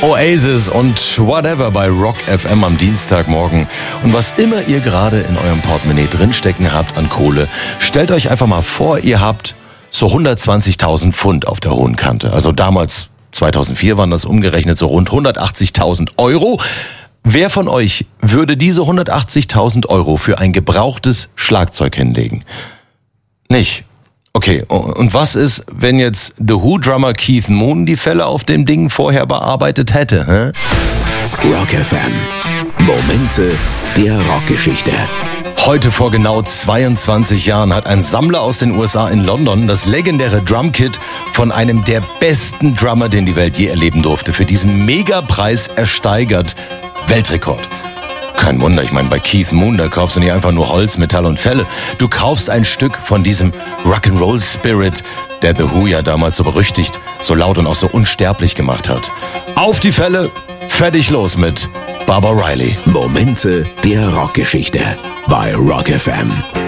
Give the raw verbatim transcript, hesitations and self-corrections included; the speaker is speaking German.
Oasis und Whatever bei Rock F M am Dienstagmorgen. Und was immer ihr gerade in eurem Portemonnaie drinstecken habt an Kohle, stellt euch einfach mal vor, ihr habt so hundertzwanzigtausend Pfund auf der hohen Kante. Also damals, zweitausendvier, waren das umgerechnet so rund hundertachtzigtausend Euro. Wer von euch würde diese hundertachtzigtausend Euro für ein gebrauchtes Schlagzeug hinlegen? Nicht. Okay, und was ist, wenn jetzt The Who-Drummer Keith Moon die Fälle auf dem Ding vorher bearbeitet hätte? Hä? Rock F M. Momente der Rockgeschichte. Heute vor genau zweiundzwanzig Jahren hat ein Sammler aus den U S A in London das legendäre Drumkit von einem der besten Drummer, den die Welt je erleben durfte, für diesen Megapreis ersteigert. Weltrekord. Kein Wunder, ich meine, bei Keith Moon, da kaufst du nicht einfach nur Holz, Metall und Felle. Du kaufst ein Stück von diesem Rock'n'Roll Spirit, der The Who ja damals so berüchtigt, so laut und auch so unsterblich gemacht hat. Auf die Fälle, fertig los mit Baba Riley. Momente der Rockgeschichte bei Rock F M.